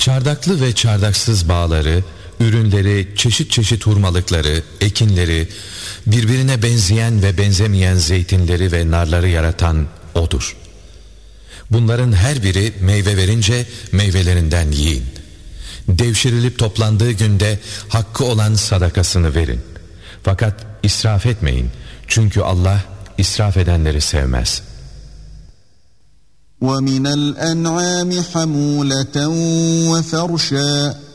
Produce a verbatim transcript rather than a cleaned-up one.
Çardaklı ve çardaksız bağları, ürünleri, çeşit çeşit hurmalıkları, ekinleri, birbirine benzeyen ve benzemeyen zeytinleri ve narları yaratan O'dur. Bunların her biri meyve verince meyvelerinden yiyin. Devşirilip toplandığı günde hakkı olan sadakasını verin. Fakat israf etmeyin. Çünkü Allah israf edenleri sevmez. وَمِنَ الْأَنْعَامِ حَمُولَةً وَفَرْشًا